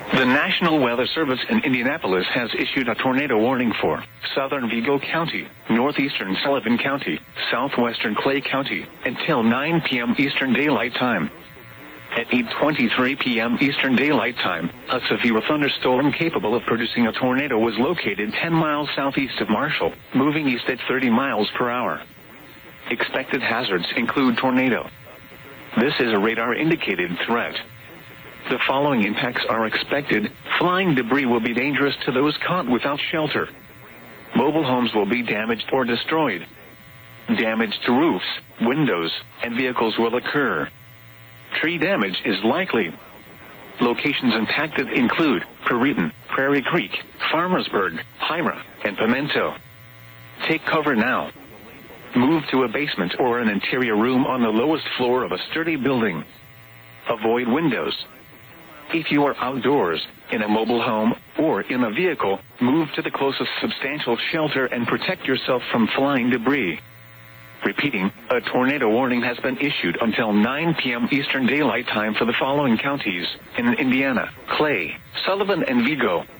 The National Weather Service in Indianapolis has issued a tornado warning for southern Vigo County, northeastern Sullivan County, southwestern Clay County, until 9 p.m. Eastern Daylight Time. At 8:23 p.m. Eastern Daylight Time, a severe thunderstorm capable of producing a tornado was located 10 miles southeast of Marshall, moving east at 30 miles per hour. Expected hazards include tornado. This is a radar-indicated threat. The following impacts are expected. Flying debris will be dangerous to those caught without shelter. Mobile homes will be damaged or destroyed. Damage to roofs, windows, and vehicles will occur. Tree damage is likely. Locations impacted include Perryton, Prairie Creek, Farmersburg, Hira, and Pimento. Take cover now. Move to a basement or an interior room on the lowest floor of a sturdy building. Avoid windows. If you are outdoors, in a mobile home, or in a vehicle, move to the closest substantial shelter and protect yourself from flying debris. Repeating, a tornado warning has been issued until 9 p.m. Eastern Daylight Time for the following counties in Indiana: Clay, Sullivan, and Vigo.